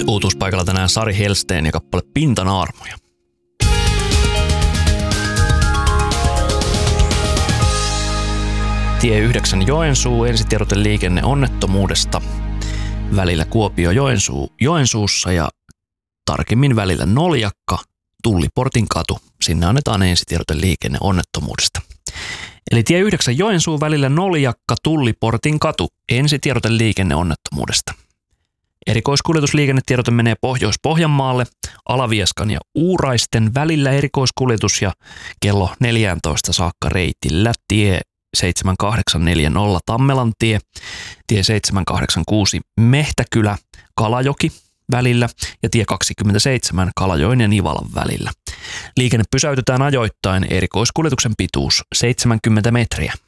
Uutuuspaikalla tänään Sari Hellsten ja kappale Pintanaarmuja. Tie 9 Joensuu, ensitiedote liikenneonnettomuudesta välillä Kuopio-Joensuu Joensuussa ja tarkemmin välillä Noljakka, Tulliportin katu. Sinne annetaan ensitiedote liikenneonnettomuudesta. Eli tie 9 Joensuu välillä Noljakka, Tulliportin katu, ensitiedote liikenneonnettomuudesta. Erikoiskuljetusliikennetiedote menee Pohjois-Pohjanmaalle, Alavieskan ja Uuraisten välillä erikoiskuljetus ja kello 14 saakka reitillä tie 7840 Tammelantie, tie 786 Mehtäkylä, Kalajoki välillä ja tie 27 Kalajoen ja Nivalan välillä. Liikenne pysäytetään ajoittain, erikoiskuljetuksen pituus 70 metriä.